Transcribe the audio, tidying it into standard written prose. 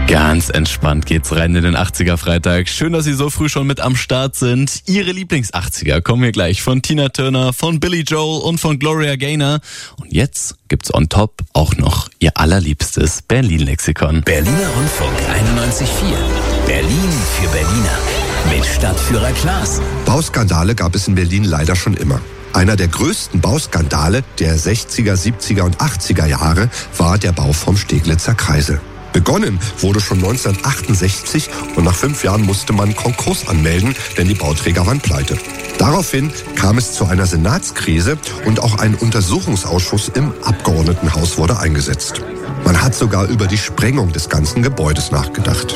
Ganz entspannt geht's rein in den 80er Freitag. Schön, dass Sie so früh schon mit am Start sind. Ihre Lieblings-80er kommen hier gleich von Tina Turner, von Billy Joel und von Gloria Gaynor. Und jetzt gibt's on top auch noch Ihr allerliebstes Berlin-Lexikon. Berliner Rundfunk 91.4. Berlin für Berliner. Mit Stadtführer Klaas. Bauskandale gab es in Berlin leider schon immer. Einer der größten Bauskandale der 60er, 70er und 80er Jahre war der Bau vom Steglitzer Kreisel. Begonnen wurde schon 1968 und nach 5 Jahren musste man Konkurs anmelden, denn die Bauträger waren pleite. Daraufhin kam es zu einer Senatskrise und auch ein Untersuchungsausschuss im Abgeordnetenhaus wurde eingesetzt. Man hat sogar über die Sprengung des ganzen Gebäudes nachgedacht.